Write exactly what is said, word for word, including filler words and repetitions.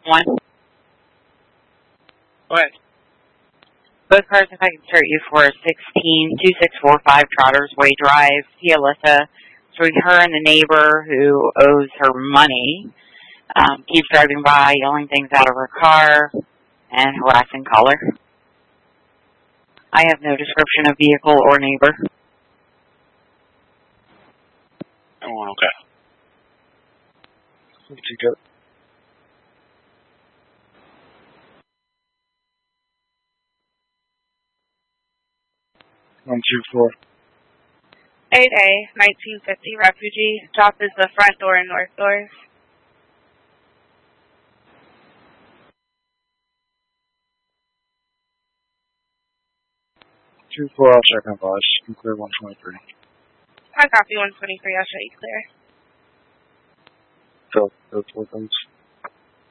One. What? Both cars, if I can start you for sixteen two six four five Trotters Way Drive, Alyssa. Between her and the neighbor who owes her money, um, keeps driving by, yelling things out of her car, and harassing caller. I have no description of vehicle or neighbor. Oh, okay. What'd you get? One two four. eight A, nineteen fifty Refugee. Stop is the front door and north doors. Two four, I'll check on bus. I'm clear one twenty-three. I copy one twenty-three, I'll show you clear. Fill, fill four codes.